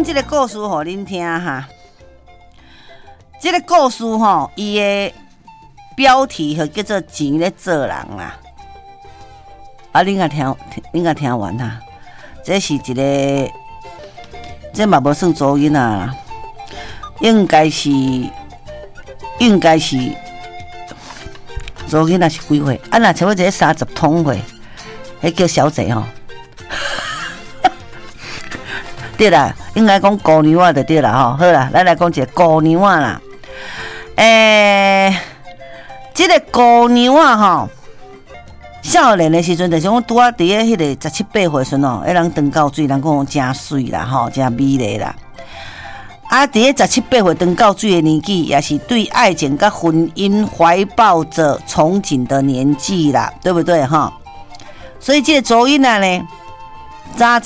这个故事给恁听哈。这个故事吼，伊的标题就叫做“钱咧做人”啦。啊，恁甲听完哈。这是一个，这嘛无算查囡仔啦，应该是查囡仔是几岁？啊，若差不多一个30通岁，迄叫小姐吼。对啦，应该讲姑娘仔就对啦吼。好啦，咱来讲一个姑娘仔啦。这个姑娘仔吼，少年的时阵，就是讲拄啊伫个迄个17、18岁时阵哦，迄人长到水，人讲真水啦吼，真美丽啦。啊，伫个17、18岁长到水的年纪，也是对爱情甲婚姻怀抱着憧憬的年纪啦，对不对哈？所以这个周英啊呢，早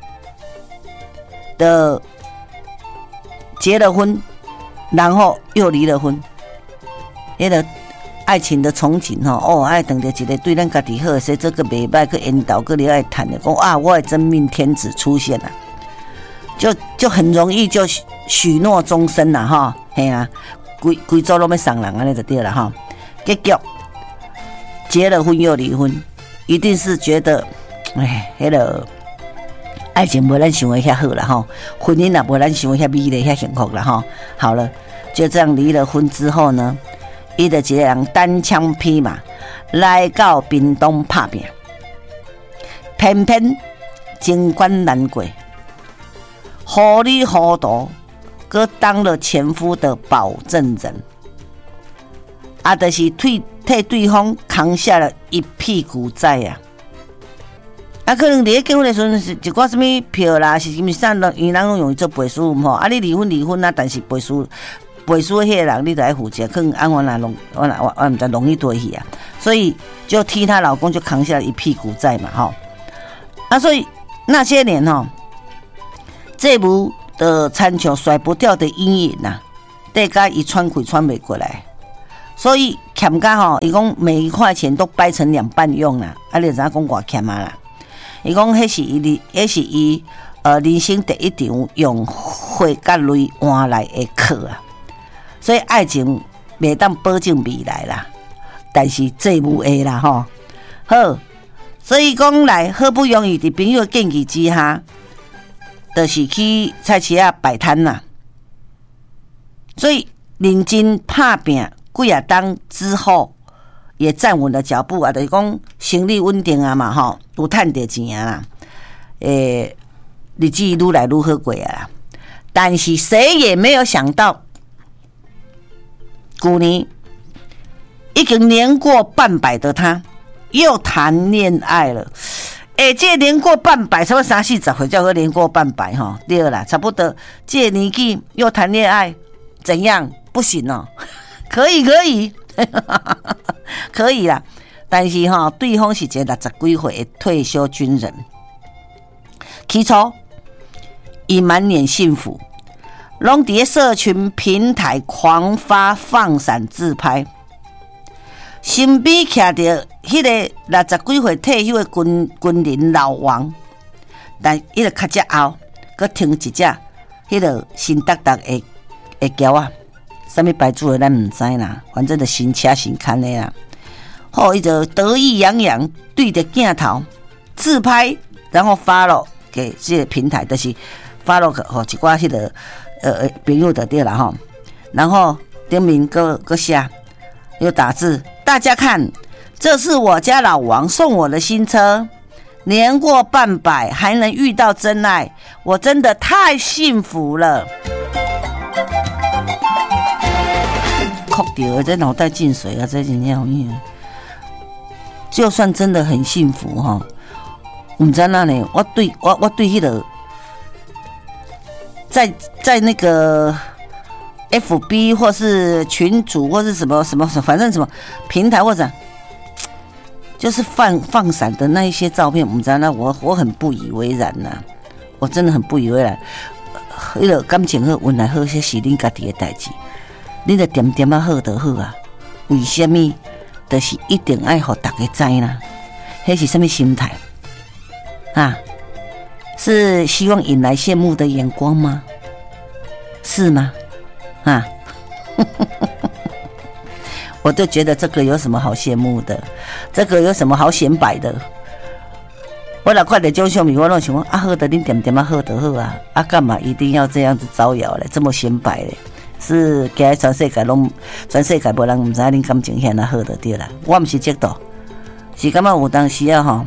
的结了婚，然后又离了婚，那个爱情的憧憬吼，爱等着一个对咱家己好，说这个袂歹，去引导，去了爱谈的，讲啊，我的真命天子出现了，就很容易就许诺终身啦，哈，嘿啦，规组拢要送人安尼就对了哈。结局结了婚又离婚，一定是觉得，迄个。爱情无咱想的遐好啦吼，婚姻也无咱想的遐美丽遐幸福啦吼。好了，就这样离了婚之后呢，伊就一个人单枪匹马来到屏东打拼，偏偏情关难过，糊里糊涂，搁当了前夫的保证人，啊，就是替对方扛下了一屁股债呀。啊，可能伫咧结婚的时阵是一寡什么票啦，是什么啥人，因人拢用伊做陪输吼。啊，你离婚啊，但是陪输迄个人，你就要负责。可能我唔知容易对去啊，所以就替她老公就扛下了一屁股债嘛，吼。啊，所以那些年吼，这部的参像甩不掉的阴影呐，大家伊穿开穿袂过来，所以欠家吼，伊讲每一块钱都掰成2半用啦，啊，你知影讲偌欠啊啦。伊讲，迄是伊人生第一场用血甲泪换来的课啊，所以爱情袂当保证未来啦，但是这有会啦吼。好，所以讲来好不容易伫朋友建议之下，就是去菜市仔摆摊啦。所以认真打拼几啊当之后。也站稳了脚步啊，就是讲生理稳定啊嘛，吼，有赚到钱啊啦，日子愈来愈好过啊啦。但是谁也没有想到，去年已经年过半百的他又谈恋爱了。这年过半百，差不多30、40岁叫做年过半百哈，对啦，差不多这年纪又谈恋爱，怎样不行哦？可以。可以啦，但是对方是一个60几岁的退休军人。起初，伊满脸幸福，拢伫社群平台狂发放闪自拍，身边徛着迄个60几岁退休的军人老王，但伊个脚只后，佮停一只迄个新达的轿啊。什么牌子的咱唔知啦，反正就新车新看的啦。后伊就得意洋洋对着镜头自拍，然后发了给这个平台，就是发了吼一寡迄个朋友的对啦吼。然后顶面个写又打字，大家看，这是我家老王送我的新车，年过半百还能遇到真爱，我真的太幸福了。哭掉，这脑袋进水啊！这真要命。就算真的很幸福哈，唔知那呢？我对迄个，在那个 FB 或是群组或是什么，反正什么平台或者就是放闪的那一些照片，唔知那我很不以为然呐、我真的很不以为然。迄个感情好，运来好，些是恁家己的代志。你著点点啊好就好啊，为什么？就是一定爱互大家知啦。迄是什么心态啊？是希望引来羡慕的眼光吗？ 是吗？啊，我就觉得这个有什么好羡慕的，这个有什么好显摆的？我若看到这种相片，我拢想讲啊，好的，恁点点啊，好的好啊，啊，干嘛一定要这样子招摇嘞？这么显摆嘞？是给全世界拢，全世界无人唔知恁感情遐那好的对啦。我唔是嫉妒，是感觉有当时啊吼，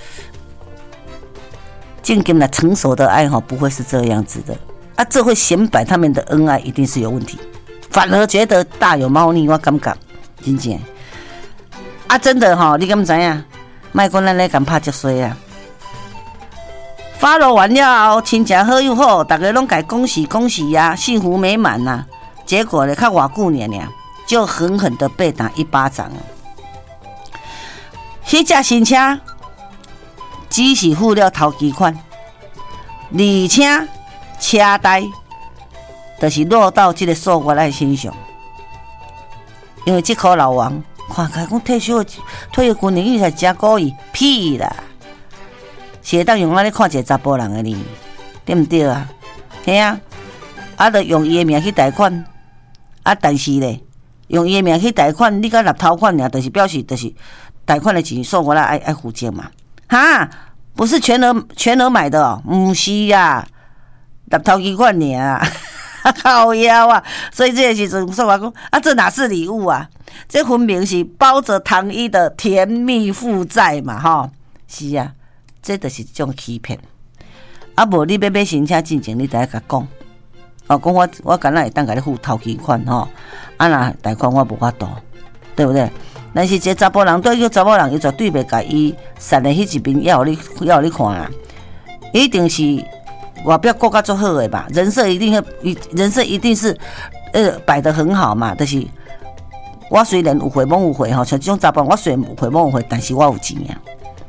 正经的成熟的爱吼，不会是这样子的啊，这会显摆他们的恩爱一定是有问题，反而觉得大有猫腻，我感觉真正啊，真的吼，你敢唔知影？莫讲咱咧咁拍接水啊！发落完了后，亲情好又好，大家拢该恭喜恭喜呀、幸福美满呐、结果呢，看偌久年就狠狠的被打一巴掌了。迄架新车只是付了头期款，而且车贷就是落到这个数月的身上，因为这颗老王看起来讲退休军人，伊才真故意屁啦！是会当用安尼看一个查甫人的呢，对不对啊？嘿啊，啊，着用伊的名去贷款，啊，但是咧，用伊的名去贷款，你甲纳头款尔，就是表示就是贷款的钱数我来爱负责嘛，哈，不是全额买的哦，不是呀，纳头期款尔啊，靠腰啊，所以这个时阵说话讲啊，这哪是礼物啊？这分明是包着糖衣的甜蜜负债嘛，哈，是啊。这就是一种欺骗，啊无你要买新车之前，你得甲讲，哦，讲我敢若会当甲你付头期款吼，啊若贷款我无法度，对不对？但是一个查甫人对一个查某人，伊绝对袂甲伊善的迄一面要你看啊，一定是外表顾甲足好的吧？人设一定是摆得很好嘛，就是我虽然有回懵有回吼，像这种查甫人我虽然有回懵有回，但是我有钱啊。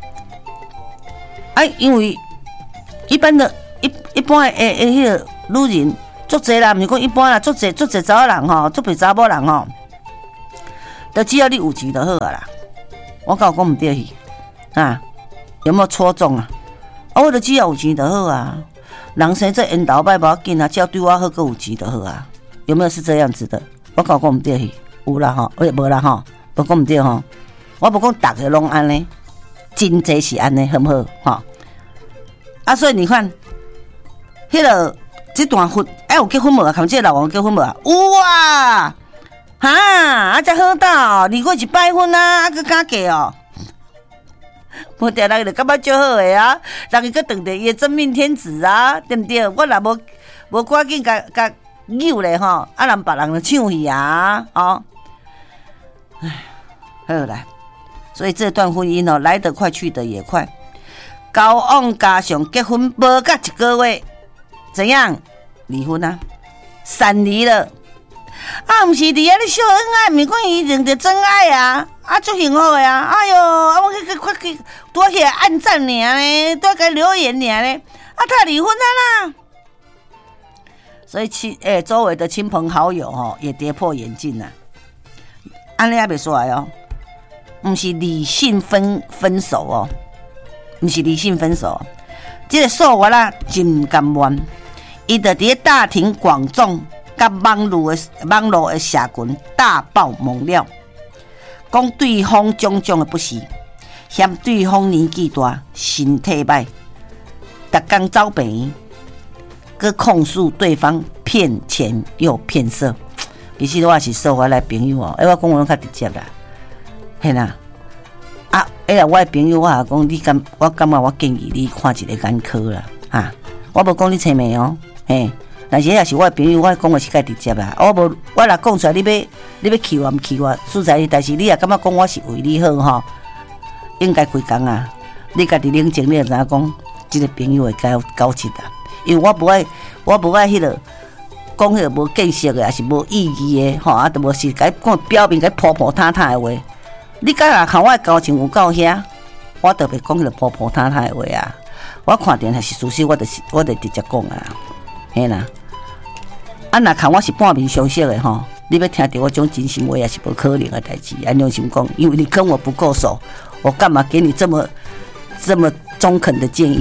因为一般的、一般的迄个女人，足侪啦，毋是讲一般啦，足侪查某人吼，足侪查某人吼，就只要你有钱就好啊啦。我甲有讲毋对去啊？有没有戳中啊？啊，我就只要有钱就好啊。人生这缘投歹无要紧啊，只要对我好，佮有钱就好啊。有没有是这样子的？我甲有讲毋对去？有啦吼，无啦吼，无讲毋对吼。我无讲逐个拢安尼。真济是安尼，好不好？哈啊，所以你看，迄个这段婚，有结婚无啊？看这个老王结婚无啊？有啊，哈啊，才好到离过一摆婚啊，佮敢嫁哦。无定人就感觉足好诶啊，人伊佮当着伊诶真命天子啊，对不对？我若无赶紧甲扭咧吼，啊，人别人就抢去啊，哦，唉，好啦。所以这段婚姻哦，来得快去得也快。交往加上结婚无甲一个月，怎样离婚啊？散离了啊？不是伫遐咧秀恩爱，毋是讲伊认着真爱啊？啊，足幸福的啊！哎哟，啊，我去多起来按赞尔咧，多给留言尔咧，啊，他离婚了啦。所以周围的亲朋好友哦，也跌破眼镜了。安尼也袂出来哦。不是理性分手哦，不是理性分手。这个数月啦，真甘愿，伊就伫大庭广众甲网络的社群大爆猛料，讲对方种种的不是，嫌对方年纪大、身体歹，逐工走病，佮控诉对方骗钱又骗色。其实我也是数月来朋友哦，我讲我较直接啦。嘿啦，啊，我的朋友我也讲我感觉我建议你看一个眼科啦，啊，我无讲你青眉哦，嘿，但是也是我的朋友，我讲的是介直接啦，我若讲出来，你要气我唔气我，实在，但是你也感觉讲我是为你好吼，应该规工啊，你家己冷静，你就知影讲，这个朋友会交情啊，因为我不爱迄个。讲迄个无建设的，也是无意义的，吼，啊，都无是甲讲表面甲破破塌塌的话。你敢若看我的交情有够遐，我特别讲迄个破破塌塌的话啊。我看电视是事实，我就直接讲啊，嘿啦。啊，若看我是半面相识的吼，你要听到我种真心话也是无可能的代志。按良心讲，因为你跟我不够熟，我干嘛给你这么中肯的建议咧？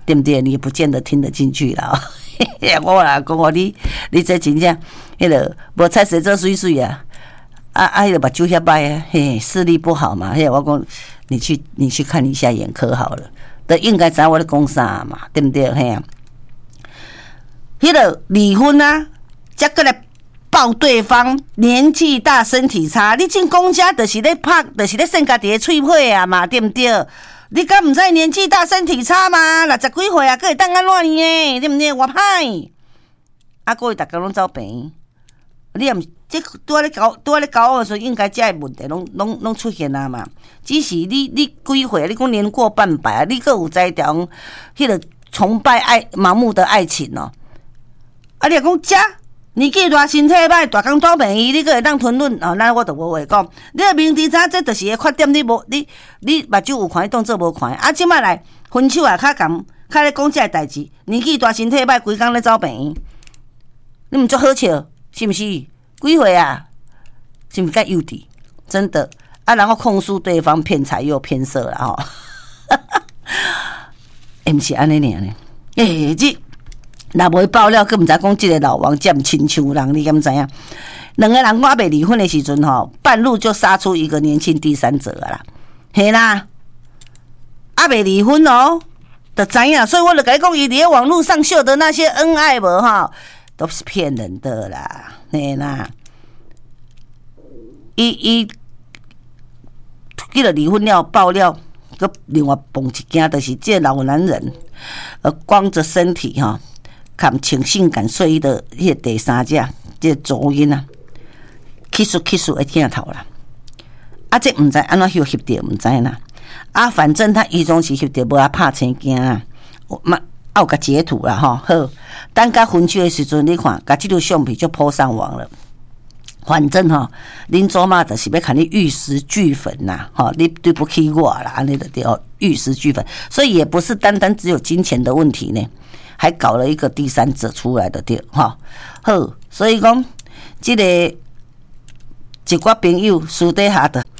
对不对？你也不见得听得进去啦。我啦讲哦，你这真正迄个无菜水做水水啊，迄个目睭遐歹啊，嘿，视力不好嘛。嘿，我讲你去看一下眼科好了，都应该知道我咧讲啥嘛，对不对？嘿啊，迄个离婚啊，才过来抱对方年纪大身体差，你进公家就是咧拍，就是咧扇家己的喙皮啊嘛，对不对？你敢唔知年纪大身体差吗？60几岁啊，佫会当安怎呢？对不对？我歹，啊，各位大家拢走病，你也毋这拄仔咧搞的时候，应该这问题拢出现啊嘛。只是你几岁，你讲年过半百啊，你佫有在条迄个崇拜盲目的爱情哦。啊，你讲这年纪大身体歹，大工倒病医，你佫会当吞忍哦？那我就无话讲。你的明知影这就是个缺点，你目睭有看，你当做无看。啊，即摆来分手啊，较咧讲这个代志。年纪大身体歹，规工咧走病医，你毋足好笑，是毋是？几岁啊？是毋是介幼稚？真的啊，然后控诉对方骗财又骗色啦吼。毋是安尼尔呢？这。若无爆料，佫毋知讲即个老王这么亲像人，你敢知影？两个人还未离婚的时阵吼，半路就杀出一个年轻第三者啦，嘿啦，还未离婚哦，就知影。所以我就甲你讲，伊伫网络上秀的那些恩爱无吼，都是骗人的啦，嘿啦。伊记得离婚了爆料，佮另外蹦一件，就是这老男人，光着身体哈。看穿性感睡衣的迄个第三者，这主因啊，kiss 会听头啦。啊，这毋知安怎翕着，毋知啦。啊，反正他伊总是翕着，无啊拍青镜啊，有甲截图啦吼。好，等甲分手的时阵，你看，甲这张相片就抛上网了。反正吼，恁祖妈就是要看你玉石俱焚呐，吼，你对不起我啦，安尼就对哦，玉石俱焚。所以也不是单单只有金钱的问题呢。还搞了一个第三者出来的对哈，好，所以讲，这个一寡朋友私底下的